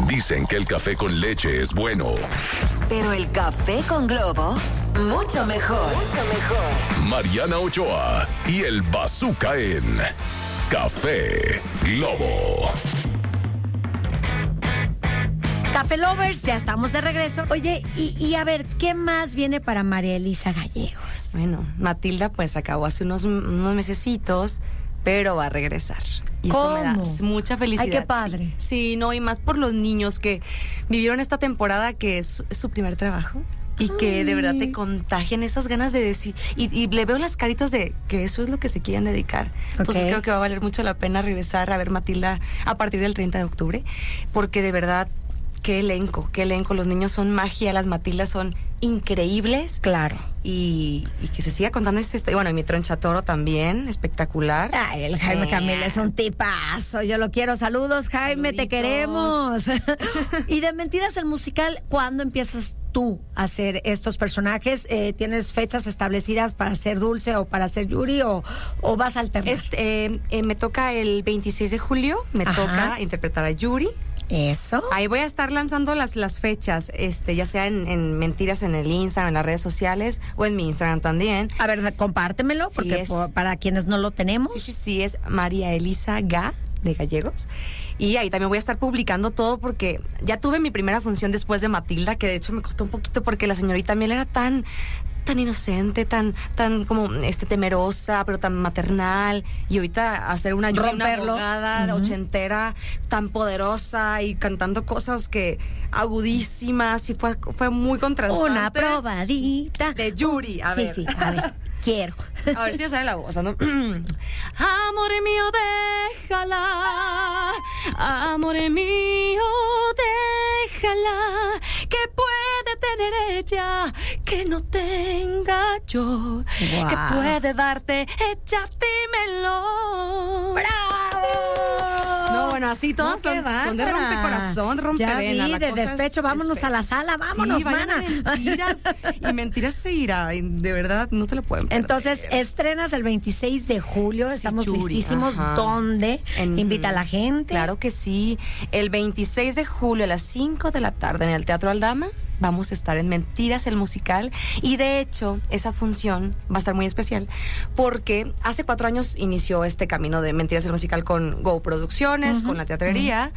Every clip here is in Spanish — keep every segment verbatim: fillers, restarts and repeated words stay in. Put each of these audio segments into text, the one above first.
Dicen que el café con leche es bueno. Pero el café con Globo, mucho mejor. Mucho mejor. Mariana Ochoa y el Bazooka en Café Globo. Café Lovers, ya estamos de regreso. Oye, y, y a ver, ¿qué más viene para María Elisa Gallegos? Bueno, Matilda pues acabó hace unos, unos mesecitos, pero va a regresar. Y ¿Cómo? eso me da mucha felicidad. Ay, qué padre. Sí, sí, no, y más por los niños que vivieron esta temporada que es, es su primer trabajo. Y Ay. que de verdad te contagian esas ganas de decir, y, y le veo las caritas de que eso es lo que se quieren dedicar. Entonces Ok. creo que va a valer mucho la pena regresar a ver Matilda a partir del treinta de octubre, porque de verdad, qué elenco, qué elenco. Los niños son magia, las Matildas son increíbles. Claro. Y, y que se siga contando esta historia. Bueno, y mi Tronchatoro también, espectacular. Ay, el Jaime Sí. Camila es un tipazo. Yo lo quiero. Saludos, Jaime, te Saluditos. queremos. Y de Mentiras el musical, ¿cuándo empiezas tú a hacer estos personajes? Eh, ¿Tienes fechas establecidas para ser Dulce o para ser Yuri o, o vas a alternar? Este, eh, eh, me toca el veintiséis de julio, me Ajá. toca interpretar a Yuri. Eso. Ahí voy a estar lanzando las, las fechas, este, ya sea en, en Mentiras en el Instagram, en las redes sociales o en mi Instagram también. A ver, compártemelo, Sí, porque es- por- para quienes no lo tenemos. Sí, sí, sí, es María Elisa Ga de Gallegos. Y ahí también voy a estar publicando todo porque ya tuve mi primera función después de Matilda, que de hecho me costó un poquito porque la señorita Miel era tan tan inocente, tan tan como este temerosa, pero tan maternal, y ahorita hacer una Yuri, una Romperlo. abogada Ujú. ochentera, tan poderosa y cantando cosas que agudísimas, y fue fue muy contrastante. Una probadita. De Yuri, a sí, ver. sí, a ver, quiero. A ver si me sale la voz, ¿no? Amor mío, déjala. Amor mío, déjala. ¿Qué puede tener ella que no tenga yo? Guau. ¿Qué puede darte? Ella, dímelo. ¡Bravo! No, bueno, así todas No, qué son, son de bárbara. rompecorazón, de Ya rompevena. vi, La de cosa es despecho, vámonos despecho. a la sala, vámonos, sí, vayan a mana. Mentiras, y Mentiras se irá, y de verdad, no te lo pueden perder. Entonces, estrenas el veintiséis de julio, Sí, estamos Yuri, listísimos. ajá. ¿Dónde? En- Invita a la gente. Claro que sí. El veintiséis de julio a las cinco de la tarde en el Teatro Aldama vamos a estar en Mentiras el musical, y de hecho esa función va a estar muy especial porque hace cuatro años inició este camino de Mentiras el musical con Go Producciones, Ujú, con la teatrería,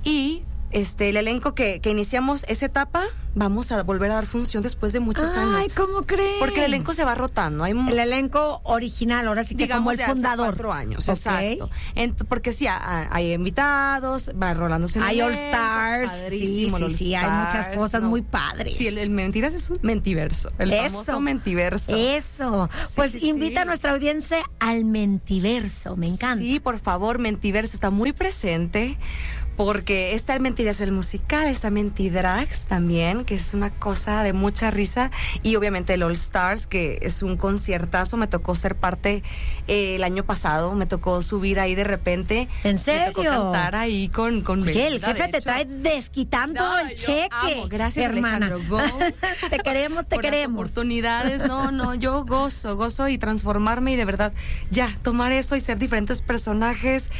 y este el elenco que, que iniciamos esa etapa vamos a volver a dar función después de muchos Ay, años. ¿cómo crees? Porque el elenco se va rotando. Hay El elenco original, ahora sí que digamos como el de hace fundador. cuatro años, Ok. exacto. Ent- porque sí, a- hay invitados, va rolándose el Hay All elenco, Stars, sí, padrísimo, sí, el All sí, hay muchas Stars, cosas ¿no? muy padres. Sí, el, el Mentiras es un mentiverso, el Eso. famoso mentiverso. Eso. Sí, Pues sí, invita sí. a nuestra audiencia al mentiverso, me encanta. Sí, por favor, Mentiverso está muy presente. Porque está el Mentiras el musical, está Mentidrags también, que es una cosa de mucha risa, y obviamente el All Stars, que es un conciertazo. Me tocó ser parte eh, el año pasado, me tocó subir ahí de repente. ¿En Me tocó serio? cantar ahí con con Oye, el Belinda, jefe de te hecho. trae desquitando No, el yo cheque. amo. Gracias, hermana. Alejandro. Go. te queremos, te por las queremos. oportunidades. No, no, yo gozo, gozo y transformarme, y de verdad ya tomar eso y ser diferentes personajes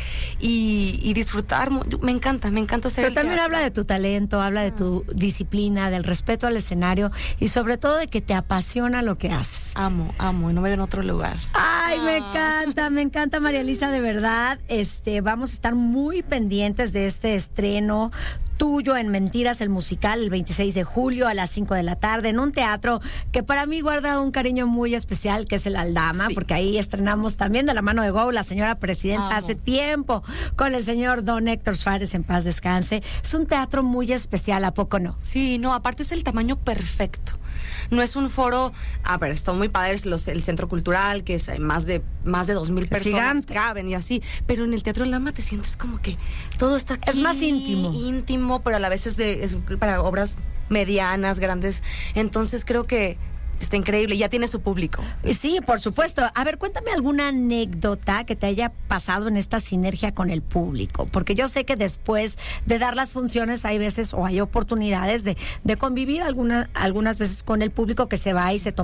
y, y disfrutar. mu- Me encanta, me encanta ser. Pero el también teatro. habla de tu talento, habla de tu disciplina, del respeto al escenario y sobre todo de que te apasiona lo que haces. Amo, amo, y no me veo en otro lugar. Ay, me Ah. encanta, me encanta, María Elisa, de verdad. Este, vamos a estar muy pendientes de este estreno tuyo en Mentiras el musical el veintiséis de julio a las cinco de la tarde en un teatro que para mí guarda un cariño muy especial, que es el Aldama, Sí. porque ahí estrenamos también de la mano de Go, la señora presidenta, Amo. hace tiempo, con el señor don Héctor Suárez, en paz descanse. Es un teatro muy especial, ¿a poco no? Sí, no, aparte es el tamaño perfecto. No es un foro, a ver, están muy padres los, el centro cultural, que es eh, más de más de dos mil personas gigante. caben y así, pero en el Teatro Lama te sientes como que todo está aquí. Es más íntimo. íntimo, pero a la vez es, de, es para obras medianas, grandes. Entonces creo que está increíble, ya tiene su público. Sí, por supuesto. A ver, cuéntame alguna anécdota que te haya pasado en esta sinergia con el público, porque yo sé que después de dar las funciones hay veces o hay oportunidades de, de convivir algunas algunas veces con el público que se va y se toma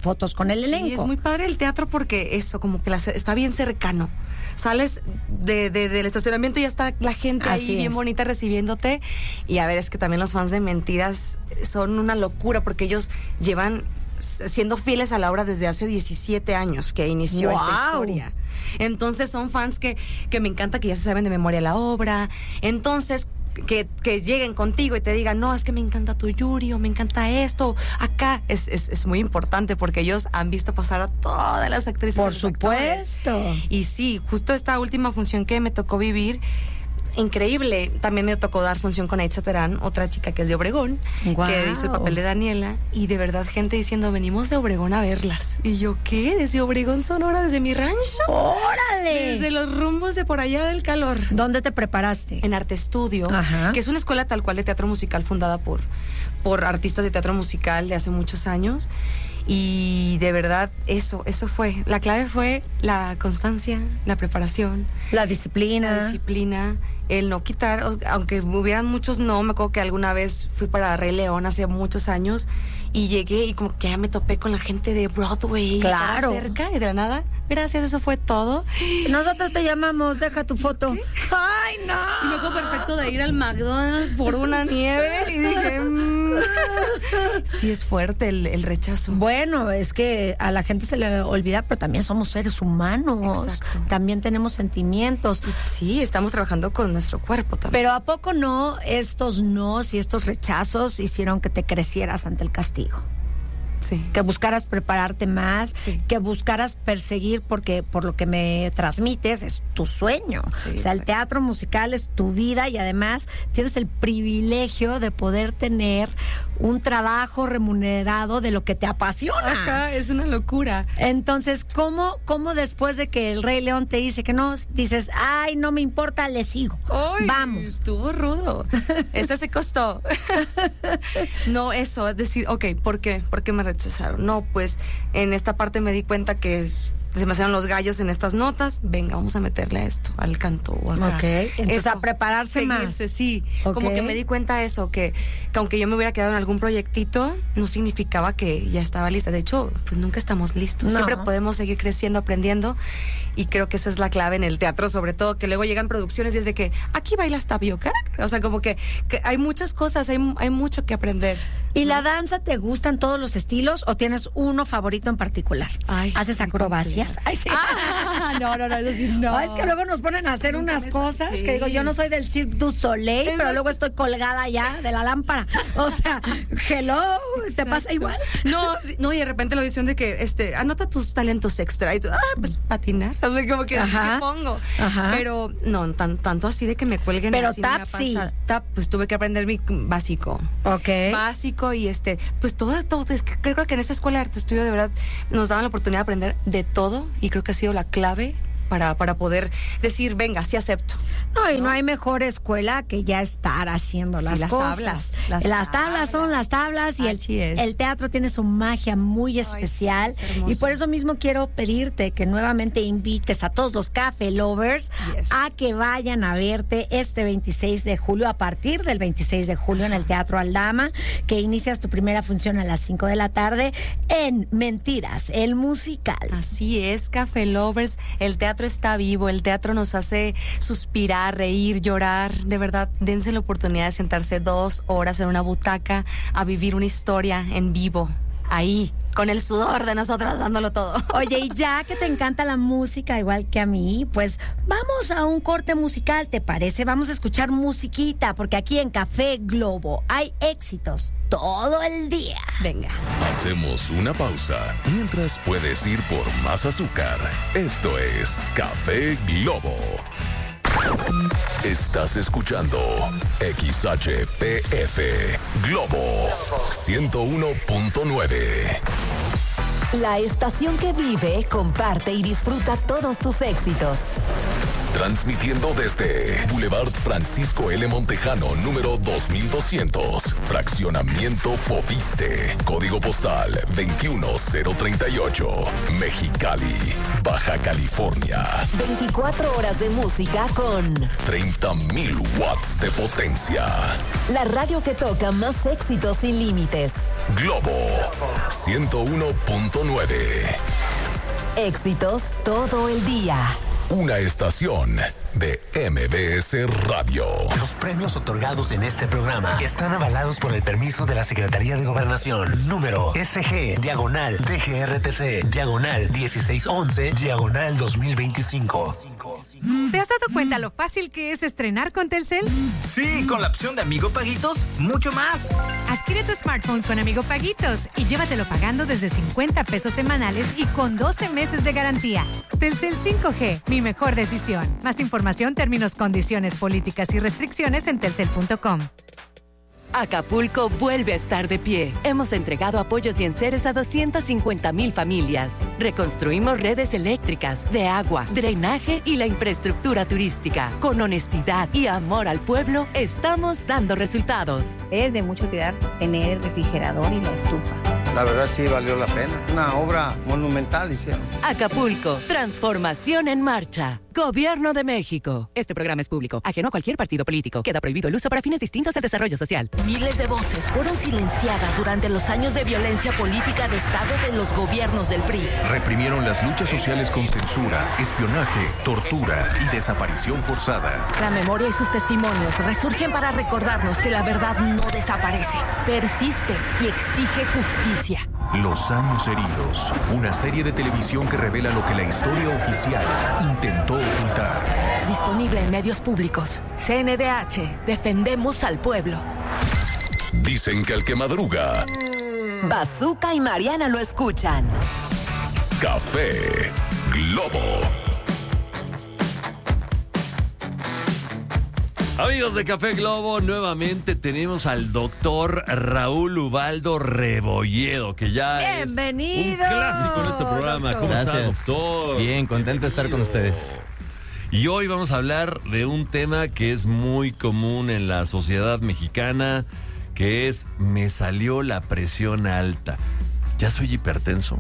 fotos con el elenco. Sí, es muy padre el teatro porque eso, como que la, está bien cercano. Sales de, de, del estacionamiento y ya está la gente Así ahí bien es. bonita recibiéndote. Y a ver, es que también los fans de Mentiras son una locura porque ellos llevan siendo fieles a la obra desde hace diecisiete años que inició ¡Wow! esta historia. Entonces son fans que, que me encanta que ya se saben de memoria la obra. Entonces que, que lleguen contigo y te digan, no, es que me encanta tu Yuri o me encanta esto, acá, es, es, es muy importante porque ellos han visto pasar a todas las actrices. Por y los actores. supuesto. Y sí, justo esta última función que me tocó vivir, increíble. También me tocó dar función con Aitza Terán, otra chica que es de Obregón, Guau. que hizo el papel de Daniela, y de verdad gente diciendo, venimos de Obregón a verlas. Y yo, ¿qué? ¿Desde Obregón, Sonora? ¿Desde mi rancho? ¡Órale! Desde los rumbos de por allá del calor. ¿Dónde te preparaste? En Arte Estudio, Ajá. que es una escuela tal cual de teatro musical fundada por, por artistas de teatro musical de hace muchos años. Y de verdad, eso, eso fue. La clave fue la constancia, la preparación, La disciplina. la disciplina, el no quitar, o- aunque hubieran muchos no. Me acuerdo que alguna vez fui para Rey León hace muchos años y llegué y como que ya me topé con la gente de Broadway. Claro. Estaba cerca y de la nada, gracias, eso fue todo. Nosotros te llamamos, deja tu foto. ¡Ay, no! Y me acuerdo perfecto de ir al McDonald's por una nieve y dije, mm, sí es fuerte el, el rechazo. Bueno, es que a la gente se le olvida, pero también somos seres humanos. Exacto. También tenemos sentimientos. Sí, estamos trabajando con nuestro cuerpo también. Pero ¿a poco no estos nos y estos rechazos hicieron que te crecieras ante el castigo? Sí. Que buscaras prepararte más, Sí. que buscaras perseguir, porque por lo que me transmites es tu sueño. Sí, o sea, el exacto. teatro musical es tu vida y además tienes el privilegio de poder tener un trabajo remunerado de lo que te apasiona. Ajá, es una locura. Entonces, ¿cómo, ¿cómo después de que el Rey León te dice que no, dices, ay, no me importa, le sigo? Ay, Vamos. Estuvo rudo. Esa se costó. No, eso, es decir, ok, ¿por qué? ¿Por qué me rechazaron? No, pues en esta parte me di cuenta que es- se me hacían los gallos en estas notas. Venga, vamos a meterle a esto, al canto o acá. Ok, entonces a prepararse más. Seguirse, sí. Ok. Como que me di cuenta eso, que, que aunque yo me hubiera quedado en algún proyectito, no significaba que ya estaba lista. De hecho, pues nunca estamos listos. No. Siempre podemos seguir creciendo, aprendiendo. Y creo que esa es la clave en el teatro, sobre todo, que luego llegan producciones y es de que aquí bailas tapioca. O sea, como que, que hay muchas cosas, hay, hay mucho que aprender. ¿Y la danza te gustan todos los estilos o tienes uno favorito en particular? Ay, ¿Haces muy acrobacias? Ay, sí. Ah, no, no, no, eso sí, no. es que luego nos ponen a hacer Nunca unas me- cosas sí. que digo, yo no soy del Cirque du Soleil, pero luego estoy colgada ya de la lámpara. O sea, hello, ¿te pasa igual? No, sí, no, y de repente la audición de que, este, anota tus talentos extra y tú, ah, pues patinar. O sea, como que, Ajá. ¿qué pongo? Ajá. Pero no, tan, tanto así de que me cuelguen. Pero así no me tap ha sí. pasado. Tap, pues tuve que aprender mi básico. Ok. Básico y este, pues todo, todo, es que creo que en esa escuela de arte estudio de verdad nos daban la oportunidad de aprender de todo y creo que ha sido la clave para, para poder decir, venga, sí acepto. No, y no hay mejor escuela que ya estar haciendo Sí, las, las cosas. tablas, Las, las tablas son las tablas y el, Así es. el teatro tiene su magia muy especial. sí, es hermoso. Y por eso mismo quiero pedirte que nuevamente invites a todos los Café Lovers Yes. a que vayan a verte este veintiséis de julio, a partir del veintiséis de julio en el Teatro Aldama, que inicias tu primera función a las cinco de la tarde en Mentiras, el musical. Así es, Café Lovers. El teatro está vivo, el teatro nos hace suspirar, reír, llorar. De verdad, dense la oportunidad de sentarse dos horas en una butaca a vivir una historia en vivo, ahí, con el sudor de nosotros dándolo todo. Oye, y ya que te encanta la música igual que a mí, pues vamos a un corte musical, ¿te parece? Vamos a escuchar musiquita, porque aquí en Café Globo hay éxitos todo el día. Venga. Hacemos una pausa mientras puedes ir por más azúcar. Esto es Café Globo. Estás escuchando X H P F Globo ciento uno punto nueve. La estación que vive, comparte y disfruta todos tus éxitos. Transmitiendo desde Boulevard Francisco L. Montejano, número dos mil doscientos. Fraccionamiento Foviste. Código postal veintiuno cero treinta y ocho. Mexicali, Baja California. veinticuatro horas de música con treinta mil watts de potencia. la radio que toca más éxitos sin límites. Globo ciento uno punto nueve. Éxitos todo el día. Una estación de M B S Radio. Los premios otorgados en este programa están avalados por el permiso de la Secretaría de Gobernación. Número S G, diagonal, D G R T C, diagonal dieciséis once, diagonal dos mil veinticinco. ¿Te has dado cuenta lo fácil que es estrenar con Telcel? Sí, con la opción de Amigo Paguitos, mucho más. Adquiere tu smartphone con Amigo Paguitos y llévatelo pagando desde cincuenta pesos semanales y con doce meses de garantía. Telcel cinco G, mi mejor decisión. Más información, términos, condiciones, políticas y restricciones en telcel punto com. Acapulco vuelve a estar de pie. Hemos entregado apoyos y enseres a doscientas cincuenta mil familias. Reconstruimos redes eléctricas, de agua, drenaje y la infraestructura turística. Con honestidad y amor al pueblo, estamos dando resultados. Es de mucha utilidad tener el refrigerador y la estufa. La verdad sí valió la pena. Una obra monumental hicieron. Acapulco, transformación en marcha. Gobierno de México. Este programa es público, ajeno a cualquier partido político. Queda prohibido el uso para fines distintos al desarrollo social. Miles de voces fueron silenciadas durante los años de violencia política de Estado de los gobiernos del P R I. Reprimieron las luchas sociales con censura, espionaje, tortura y desaparición forzada. La memoria y sus testimonios resurgen para recordarnos que la verdad no desaparece, persiste y exige justicia. Los años heridos. Una serie de televisión que revela lo que la historia oficial intentó ocultar. Disponible en medios públicos. C N D H. Defendemos al pueblo. Dicen que el que madruga. Bazooka y Mariana lo escuchan. Café Globo. Amigos de Café Globo, nuevamente tenemos al doctor Raúl Ubaldo Rebolledo, que ya ¡bienvenido! Es un clásico en este programa. Doctor. ¿Cómo Gracias. está, doctor? Bien, contento de estar con ustedes. Y hoy vamos a hablar de un tema que es muy común en la sociedad mexicana, que es me salió la presión alta. ¿Ya soy hipertenso?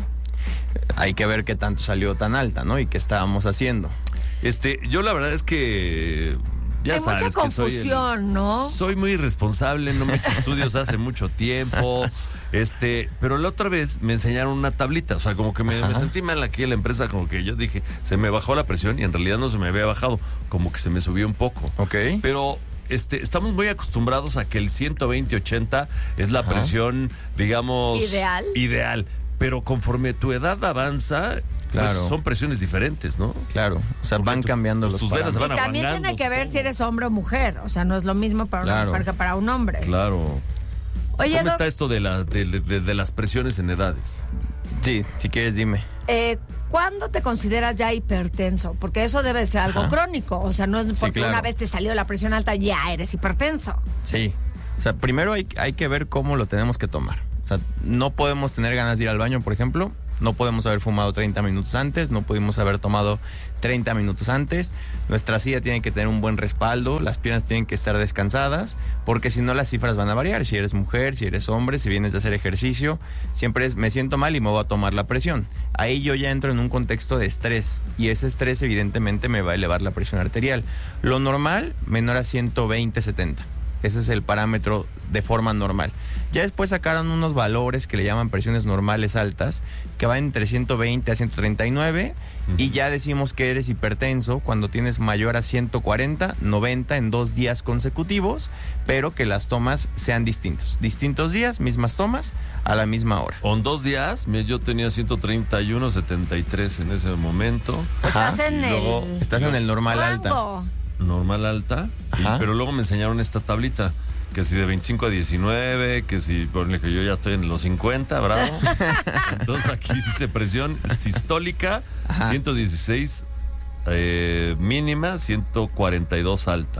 Hay que ver qué tanto salió tan alta, ¿no? Y qué estábamos haciendo. Este, yo la verdad es que... Ya Hay sabes mucha que soy confusión, el- ¿no? Soy muy irresponsable, no me he hecho estudios hace mucho tiempo. Este, pero la otra vez me enseñaron una tablita, o sea, como que me, me sentí mal aquí en la empresa, como que yo dije, se me bajó la presión y en realidad no se me había bajado, como que se me subió un poco. Ok. Pero este, estamos muy acostumbrados a que el ciento veinte ochenta es la Ajá. presión, digamos, Ideal. Ideal. Pero conforme tu edad avanza, Claro. pues son presiones diferentes, ¿no? Claro, o sea, Porque van tu- cambiando pues los tus venas se parámetros. van Y también abangando, tiene que ver todo. si eres hombre o mujer. O sea, no es lo mismo para una Claro. mujer que para un hombre. Claro. Oye, ¿Cómo Doc, está esto de, la, de, de- de las presiones en edades? Sí, si quieres dime. eh, ¿cuándo te consideras ya hipertenso? Porque eso debe ser algo Ajá. crónico. O sea, no es Sí, porque claro. una vez te salió la presión alta, ya eres hipertenso. Sí. O sea, primero hay, hay que ver cómo lo tenemos que tomar. O sea, no podemos tener ganas de ir al baño, por ejemplo. No podemos haber fumado treinta minutos antes, no pudimos haber tomado treinta minutos antes. Nuestra silla tiene que tener un buen respaldo, las piernas tienen que estar descansadas, porque si no las cifras van a variar. Si eres mujer, si eres hombre, si vienes de hacer ejercicio, siempre es me siento mal y me voy a tomar la presión. Ahí yo ya entro en un contexto de estrés y ese estrés evidentemente me va a elevar la presión arterial. Lo normal, menor a ciento veinte setenta. Ese es el parámetro de forma normal. Ya después sacaron unos valores que le llaman presiones normales altas, que van entre ciento veinte a ciento treinta y nueve, uh-huh. Y ya decimos que eres hipertenso cuando tienes mayor a ciento cuarenta, noventa en dos días consecutivos, pero que las tomas sean distintas. Distintos días, mismas tomas, a la misma hora. En dos días, me- yo tenía ciento treinta y uno setenta y tres en ese momento. Estás en Y luego- el Estás en el normal alta. rango. Normal alta, y- Ajá. pero luego me enseñaron esta tablita, que si de veinticinco a diecinueve, que si, ponle que yo ya estoy en los cincuenta, bravo. Entonces aquí dice presión sistólica, Ajá. ciento dieciséis eh, mínima, ciento cuarenta y dos alta.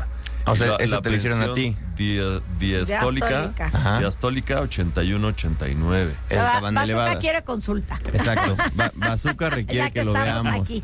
O sea, La- eso la te lo hicieron a ti. presión dia- diastólica, Diastólica. Ajá. diastólica ochenta y uno ochenta y nueve. O sea, Estaban Bazooka elevadas. quiere consulta. Exacto. Ba- Bazooka requiere Ya que, lo estamos veamos. aquí.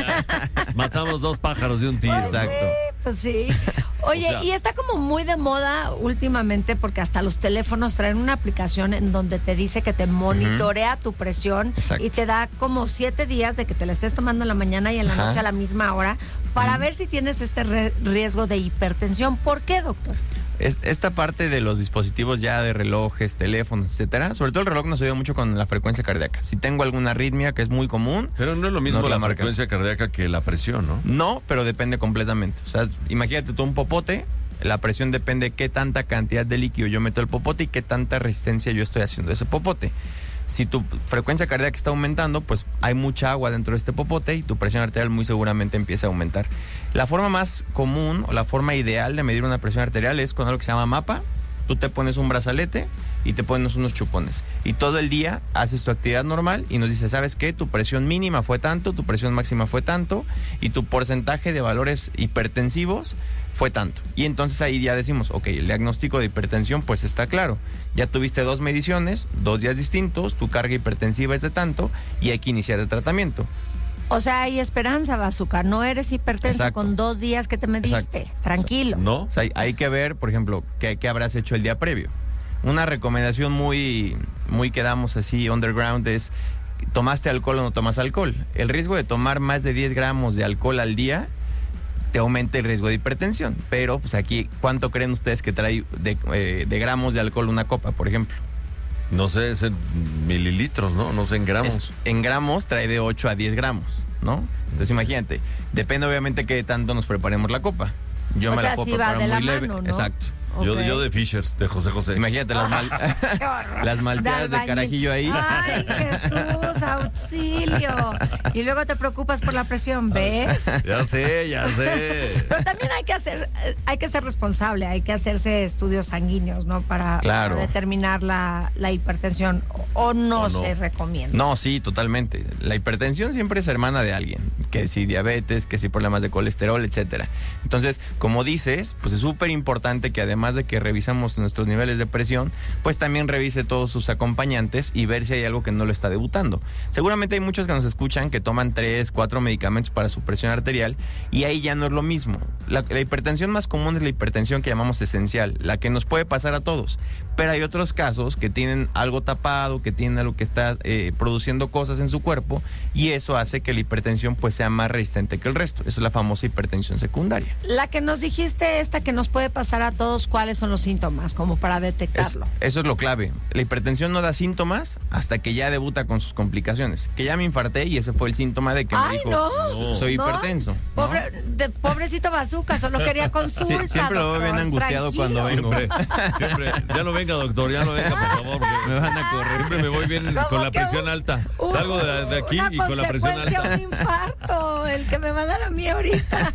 Matamos dos pájaros de un tiro. Exacto. Pues sí. Oye, O sea- y está como muy de moda últimamente porque hasta los teléfonos traen una aplicación en donde te dice que te monitorea tu presión Exacto. y te da como siete días de que te la estés tomando en la mañana y en la Ajá. noche a la misma hora para ver si tienes este re- riesgo de hipertensión. ¿Por qué, doctor? Es- esta parte de los dispositivos ya de relojes, teléfonos, etcétera, sobre todo el reloj nos ayuda mucho con la frecuencia cardíaca. Si tengo alguna arritmia, que es muy común. Pero no es lo mismo nos la, marca. frecuencia cardíaca que la presión, ¿no? No, pero depende completamente. O sea, imagínate tú un popote, la presión depende de qué tanta cantidad de líquido yo meto al popote y qué tanta resistencia yo estoy haciendo a ese popote. Si tu frecuencia cardíaca está aumentando, pues hay mucha agua dentro de este popote y tu presión arterial muy seguramente empieza a aumentar. La forma más común o la forma ideal de medir una presión arterial es con algo que se llama mapa. Tú te pones un brazalete y te pones unos chupones. Y todo el día haces tu actividad normal y nos dices, ¿sabes qué? Tu presión mínima fue tanto, tu presión máxima fue tanto y tu porcentaje de valores hipertensivos fue tanto. Y entonces ahí ya decimos, ok, el diagnóstico de hipertensión pues está claro. Ya tuviste dos mediciones, dos días distintos, tu carga hipertensiva es de tanto y hay que iniciar el tratamiento. O sea, hay esperanza, Bazooka. No eres hipertenso Exacto. con dos días que te mediste. Exacto. Tranquilo. ¿No? O sea, hay, hay que ver, por ejemplo, qué, qué habrás hecho el día previo. Una recomendación muy, muy que damos así underground es, ¿tomaste alcohol o no tomas alcohol? El riesgo de tomar más de diez gramos de alcohol al día te aumenta el riesgo de hipertensión. Pero, pues aquí, ¿cuánto creen ustedes que trae de, eh, de gramos de alcohol una copa, por ejemplo? No sé, es en mililitros, ¿no? No sé, en gramos. Es- en gramos trae de ocho a diez gramos, ¿no? Entonces imagínate, depende obviamente qué tanto nos preparemos la copa. Yo O me sea, la puedo sí va preparar de la muy leve. mano, ¿no? Exacto. Yo, Ok. yo de Fishers, de José José. Imagínate las, mal- Qué horror. las malteadas de albañil. carajillo ahí. Ay, Jesús, auxilio. Y luego te preocupas por la presión, ¿ves? Ya sé, ya sé. Pero también hay que hacer, eh, hay que ser responsable, hay que hacerse estudios sanguíneos, ¿no? Para, Claro. para determinar la, la hipertensión. O, o no, O no. se recomienda. No, sí, totalmente. La hipertensión siempre es hermana de alguien. Que si diabetes, que si problemas de colesterol, etcétera. Entonces, como dices, pues es súper importante que además de que revisamos nuestros niveles de presión, pues también revise todos sus acompañantes y ver si hay algo que no lo está debutando. Seguramente hay muchos que nos escuchan que toman tres, cuatro medicamentos para su presión arterial y ahí ya no es lo mismo. La, la hipertensión más común es la hipertensión que llamamos esencial, la que nos puede pasar a todos. Pero hay otros casos que tienen algo tapado, que tienen algo que está eh, produciendo cosas en su cuerpo y eso hace que la hipertensión pues sea más resistente que el resto. Esa es la famosa hipertensión secundaria. La que nos dijiste, esta que nos puede pasar a todos, ¿cuáles son los síntomas? Como para Es- detectarlo. eso es lo clave. La hipertensión no da síntomas hasta que ya debuta con sus complicaciones. Que ya me infarté y ese fue el síntoma de que Ay, me dijo, no. soy No. hipertenso. ¿no? Pobre, de, pobrecito Bazooka, solo quería consulta. Sí, siempre lo veo bien doctor, angustiado tranquilo. cuando vengo. Siempre, siempre. Ya no venga, doctor, ya no venga, por favor. porque Me van a correr. Siempre me voy bien Como con la que presión un- alta. un- Salgo de, de aquí una y con la presión consecuencia, alta. un infarto, el que me va a dar a mí ahorita.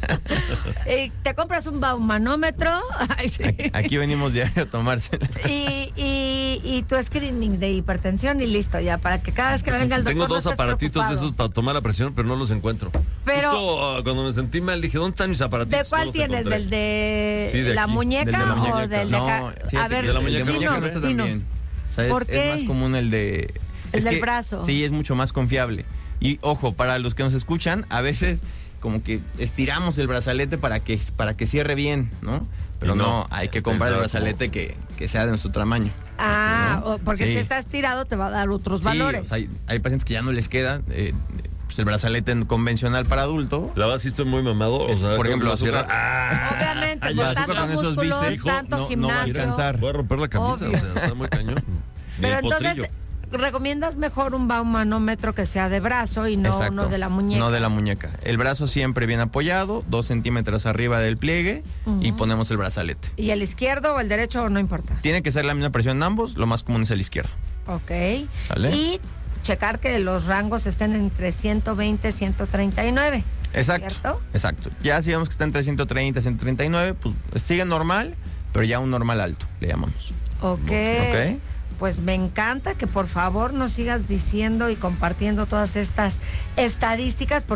Eh, te compras un baumanómetro. Ay, sí. Aquí venimos diario a tomársela. Y, y, y tu screening de hipertensión y listo ya, para que cada vez que venga el doctor Tengo no dos estés aparatitos de preocupado. esos para tomar la presión, pero no los encuentro. Pero- Justo ah, cuando me sentí mal dije, ¿dónde están mis aparatitos? ¿De cuál No los tienes? encontré. ¿Del de, Sí, de la aquí. muñeca Del de la o muñeca. del de No, acá? fíjate A ver, que de la muñeca el de no dinos, está está dinos. también. O sea, es, ¿Por es qué? más común el de... El es del que- brazo. Sí, es mucho más confiable. Y ojo, para los que nos escuchan, a veces como que estiramos el brazalete para que, para que cierre bien, ¿no? Pero Y no, no, hay que este, comprar el ¿sabes brazalete que, que sea de nuestro tamaño. Ah, ¿no? o- porque Sí. si está estirado te va a dar otros Sí, valores. o sea, hay, hay pacientes que ya no les queda eh, pues el brazalete convencional para adulto. La verdad sí estoy muy mamado. O Es, sea, por ejemplo, la cierra- azúcar. ¡Ah! Obviamente, Ay, por ya, tanto azúcar con esos músculo, bíceps, tanto no- no va a gimnasio. alcanzar. Voy a romper la camisa, Obvio. o sea, está muy cañón. Ni Pero el potrillo. entonces, recomiendas mejor un baumanómetro que sea de brazo y no Exacto. uno de la muñeca. No de la muñeca. El brazo siempre bien apoyado, dos centímetros arriba del pliegue y Ujú. ponemos el brazalete. ¿Y el izquierdo o el derecho no importa? Tiene que ser la misma presión en ambos, lo más común es el izquierdo. Ok. ¿Sale? Y checar que los rangos estén entre ciento veinte y ciento treinta y nueve. Exacto. ¿Cierto? Exacto. Ya si vemos que está entre ciento treinta y ciento treinta y nueve, pues sigue normal, pero ya un normal alto, le llamamos. Ok. Ok. Pues me encanta que por favor nos sigas diciendo y compartiendo todas estas estadísticas porque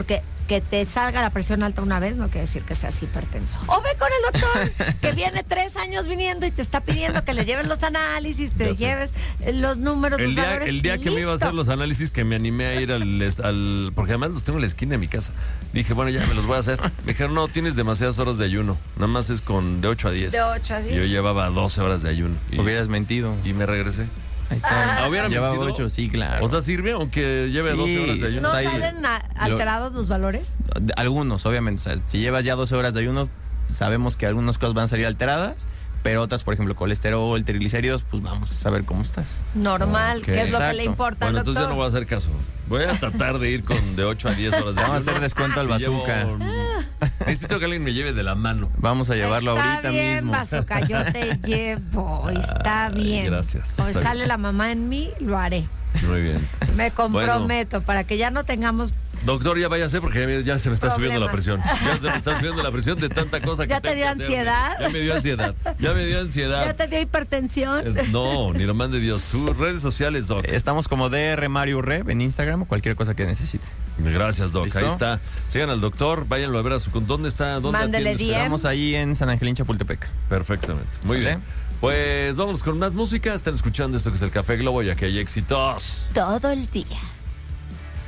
que te salga la presión alta una vez no quiere decir que seas hipertenso. O ve con el doctor que viene tres años viniendo y te está pidiendo que le lleves los análisis, te lleves los números, el los día, valores. El día que listo. me iba a hacer los análisis, que me animé a ir al, al... Porque además los tengo en la esquina de mi casa. Dije, bueno, ya me los voy a hacer. Me dijeron, no, tienes demasiadas horas de ayuno. Nada más es con de ocho a diez. De ocho a diez. Y yo llevaba doce horas de ayuno. Y, hubieras mentido. Y me regresé. Ahí está. Ah, ¿hubiera Lleva mentido? ocho, sí, claro. O sea, ¿sirve aunque lleve Sí, doce horas de ayuno? ¿No O sea, salen a- alterados los valores? Algunos, obviamente. O sea, si llevas ya doce horas de ayuno, sabemos que algunas cosas van a salir alteradas, pero otras, por ejemplo, colesterol, triglicéridos, pues vamos a saber cómo estás. Normal, Okay. ¿qué es lo que le Exacto. importa Bueno, al entonces ya doctor? no voy a hacer caso. Voy a tratar de ir con de ocho a diez horas de ayuno. Vamos a hacer descuento al Si llevo bazooka. un- Necesito que alguien me lleve de la mano. Vamos a llevarlo Está ahorita bien, mismo. bazooka, yo te llevo, está Ay, bien. gracias, O está sale bien. la mamá en mí, lo haré. Muy bien. Me comprometo para que ya no tengamos. Doctor, ya váyase porque ya se me está subiendo la presión. Problemas. Ya se me está subiendo la presión de tanta cosa que ¿Ya te tengo dio que hacerme. ansiedad? Ya me dio ansiedad. Ya me dio ansiedad. ¿Ya te dio hipertensión? Es- No, ni lo mande Dios. Sus redes sociales, Doc. Estamos como D R Mario Rev en Instagram o cualquier cosa que necesite. Gracias, Doc. ¿Listo? Ahí está. Sigan al doctor, váyanlo a ver a su... ¿Dónde está? ¿Dónde Mándele atiende usted? D M. Estamos ahí en San Angelín, Chapultepec. Perfectamente. Muy ¿Vale? bien. Pues vamos con más música. Están escuchando esto que es el Café Globo, ya que hay éxitos. Todo el día.